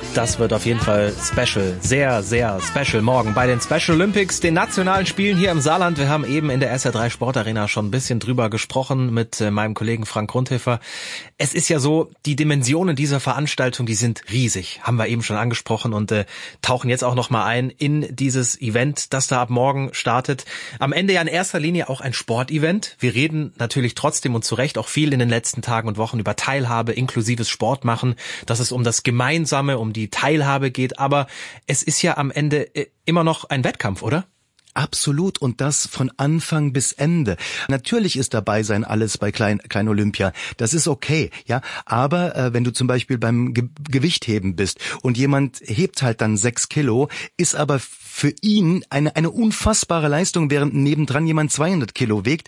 Das wird auf jeden Fall special, sehr, sehr special morgen bei den Special Olympics, den nationalen Spielen hier im Saarland. Wir haben eben in der SR3 Sportarena schon ein bisschen drüber gesprochen mit meinem Kollegen Frank Grundhöfer. Es ist ja so, die Dimensionen dieser Veranstaltung, die sind riesig, haben wir eben schon angesprochen und tauchen jetzt auch nochmal ein in dieses Event, das da ab morgen startet. Am Ende ja in erster Linie auch ein Sportevent. Wir reden natürlich trotzdem und zu Recht auch viel in den letzten Tagen und Wochen über Teilhabe, inklusives Sport machen, dass es um das Gemeinsame, um die Teilhabe geht, aber es ist ja am Ende immer noch ein Wettkampf, oder? Absolut, und das von Anfang bis Ende. Natürlich ist dabei sein alles bei Klein Olympia. Das ist okay, ja. Aber wenn du zum Beispiel beim Gewichtheben bist und jemand hebt halt dann 6 Kilo, ist aber für ihn eine unfassbare Leistung, während nebendran jemand 200 Kilo wiegt.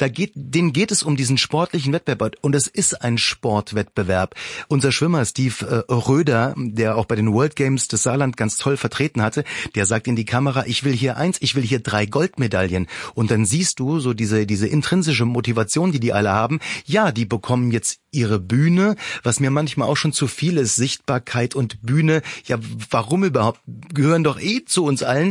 Denen geht es um diesen sportlichen Wettbewerb. Und es ist ein Sportwettbewerb. Unser Schwimmer Steve Röder, der auch bei den World Games des Saarland ganz toll vertreten hatte, der sagt in die Kamera, ich will hier 3 Goldmedaillen. Und dann siehst du so diese intrinsische Motivation, die alle haben. Ja, die bekommen jetzt ihre Bühne, was mir manchmal auch schon zu viel ist. Sichtbarkeit und Bühne. Ja, warum überhaupt? Gehören doch zu uns allen.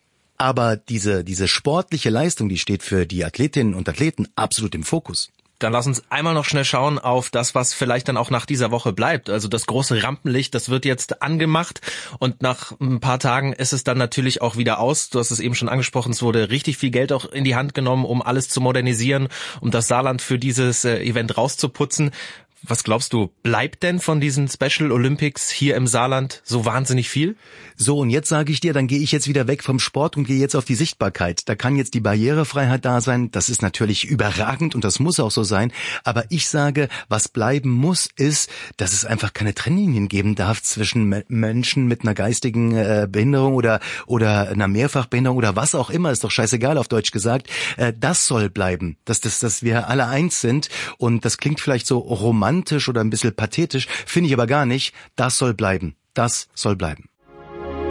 Aber diese sportliche Leistung, die steht für die Athletinnen und Athleten absolut im Fokus. Dann lass uns einmal noch schnell schauen auf das, was vielleicht dann auch nach dieser Woche bleibt. Also das große Rampenlicht, das wird jetzt angemacht und nach ein paar Tagen ist es dann natürlich auch wieder aus. Du hast es eben schon angesprochen, es wurde richtig viel Geld auch in die Hand genommen, um alles zu modernisieren, um das Saarland für dieses Event rauszuputzen. Was glaubst du, bleibt denn von diesen Special Olympics hier im Saarland so wahnsinnig viel? So, und jetzt sage ich dir, dann gehe ich jetzt wieder weg vom Sport und gehe jetzt auf die Sichtbarkeit. Da kann jetzt die Barrierefreiheit da sein, das ist natürlich überragend und das muss auch so sein. Aber ich sage, was bleiben muss, ist, dass es einfach keine Trennlinien geben darf zwischen Menschen mit einer geistigen Behinderung oder einer Mehrfachbehinderung oder was auch immer, ist doch scheißegal auf Deutsch gesagt. Das soll bleiben, dass wir alle eins sind, und das klingt vielleicht so romantisch oder ein bisschen pathetisch, finde ich aber gar nicht. Das soll bleiben. Das soll bleiben.